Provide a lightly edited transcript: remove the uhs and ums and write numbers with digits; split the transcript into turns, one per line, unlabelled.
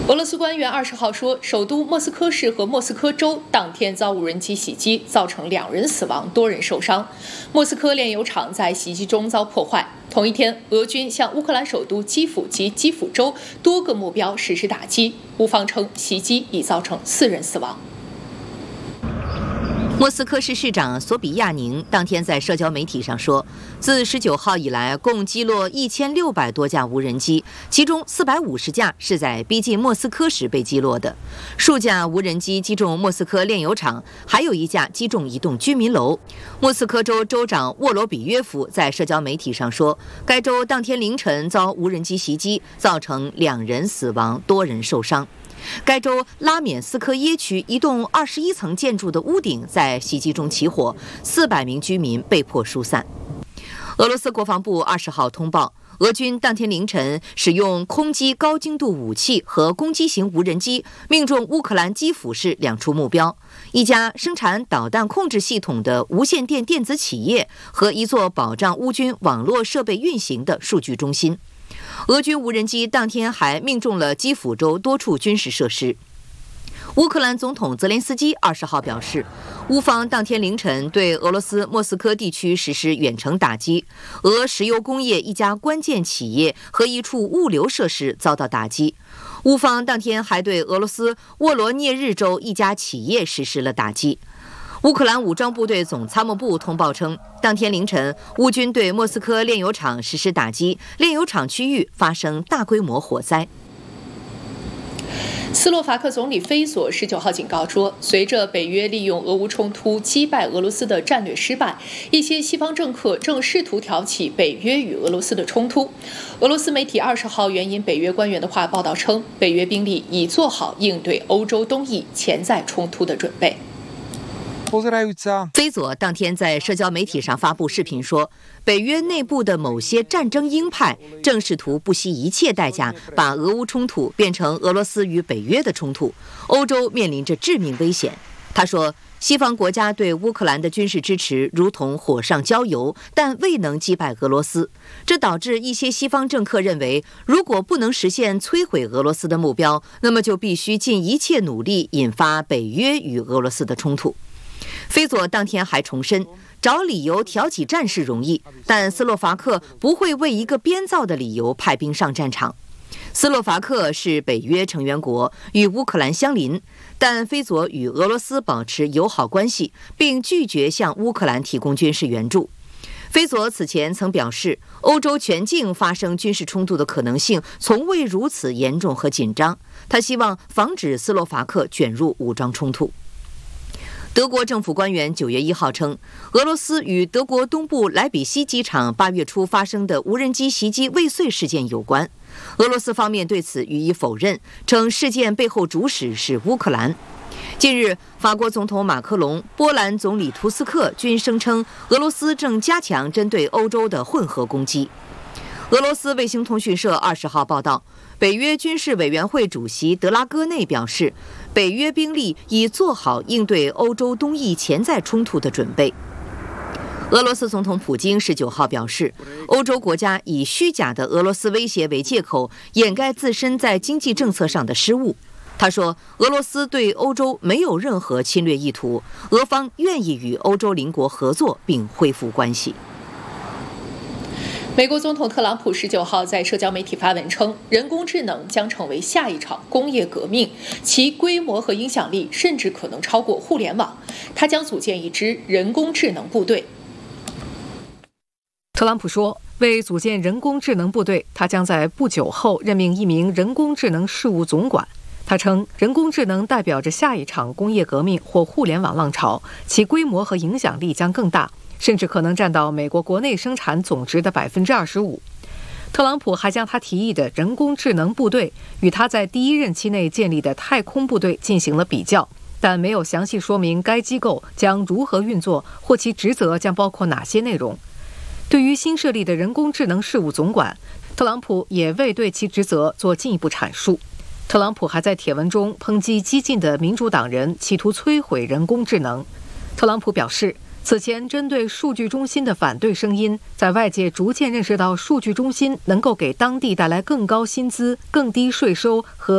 俄罗斯官员20号说，首都莫斯科市和莫斯科州当天遭无人机袭击，造成2人死亡，多人受伤。莫斯科炼油厂在袭击中遭破坏。同一天，俄军向乌克兰首都基辅及基辅州多个目标实施打击，乌方称袭击已造成4人死亡。
莫斯科市市长索比亚宁当天在社交媒体上说，自19号以来，共击落1600多架无人机，其中450架是在逼近莫斯科时被击落的。数架无人机击中莫斯科炼油厂，还有1架击中一栋居民楼。莫斯科州州长沃罗比约夫在社交媒体上说，该州当天凌晨遭无人机袭击，造成2人死亡，多人受伤。该州拉缅斯科耶区一栋21层建筑的屋顶在袭击中起火，400名居民被迫疏散。俄罗斯国防部20号通报，俄军当天凌晨使用空击高精度武器和攻击型无人机，命中乌克兰基辅市2处目标：一家生产导弹控制系统的无线电电子企业和一座保障乌军网络设备运行的数据中心。俄军无人机当天还命中了基辅州多处军事设施。乌克兰总统泽连斯基20号表示，乌方当天凌晨对俄罗斯莫斯科地区实施远程打击，俄石油工业一家关键企业和一处物流设施遭到打击。乌方当天还对俄罗斯沃罗涅日州一家企业实施了打击。乌克兰武装部队总参谋部通报称，当天凌晨，乌军对莫斯科炼油厂实施打击，炼油厂区域发生大规模火灾。
斯洛伐克总理菲佐19号警告说，随着北约利用俄乌冲突击败俄罗斯的战略失败，一些西方政客正试图挑起北约与俄罗斯的冲突。俄罗斯媒体20号援引北约官员的话报道称，北约兵力已做好应对欧洲东翼潜在冲突的准备。
菲佐当天在社交媒体上发布视频说，北约内部的某些战争鹰派正试图不惜一切代价把俄乌冲突变成俄罗斯与北约的冲突，欧洲面临着致命危险。他说，西方国家对乌克兰的军事支持如同火上浇油，但未能击败俄罗斯。这导致一些西方政客认为，如果不能实现摧毁俄罗斯的目标，那么就必须尽一切努力引发北约与俄罗斯的冲突。菲佐当天还重申，找理由挑起战事容易，但斯洛伐克不会为一个编造的理由派兵上战场。斯洛伐克是北约成员国，与乌克兰相邻，但菲佐与俄罗斯保持友好关系，并拒绝向乌克兰提供军事援助。菲佐此前曾表示，欧洲全境发生军事冲突的可能性从未如此严重和紧张，他希望防止斯洛伐克卷入武装冲突。德国政府官员9月1号称，俄罗斯与德国东部莱比锡机场8月初发生的无人机袭击未遂事件有关。俄罗斯方面对此予以否认，称事件背后主使是乌克兰。近日，法国总统马克龙、波兰总理图斯克均声称，俄罗斯正加强针对欧洲的混合攻击。俄罗斯卫星通讯社20号报道，北约军事委员会主席德拉戈内表示，北约兵力已做好应对欧洲东翼潜在冲突的准备。俄罗斯总统普京19号表示，欧洲国家以虚假的俄罗斯威胁为借口，掩盖自身在经济政策上的失误。他说，俄罗斯对欧洲没有任何侵略意图，俄方愿意与欧洲邻国合作并恢复关系。
美国总统特朗普19号在社交媒体发文称，人工智能将成为下一场工业革命，其规模和影响力甚至可能超过互联网。他将组建一支人工智能部队。
特朗普说，为组建人工智能部队，他将在不久后任命一名人工智能事务总管。他称，人工智能代表着下一场工业革命或互联网浪潮，其规模和影响力将更大，甚至可能占到美国国内生产总值的25%。特朗普还将他提议的人工智能部队与他在第1任期内建立的太空部队进行了比较，但没有详细说明该机构将如何运作或其职责将包括哪些内容。对于新设立的人工智能事务总管，特朗普也未对其职责做进一步阐述。特朗普还在帖文中抨击激进的民主党人企图摧毁人工智能。特朗普表示，此前针对数据中心的反对声音，在外界逐渐认识到数据中心能够给当地带来更高薪资、更低税收和